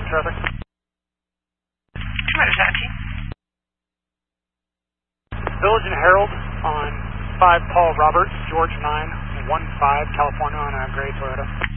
traffic. What is that, T? Village and Herald on 5 Paul Roberts, George 915, California on a gray Toyota.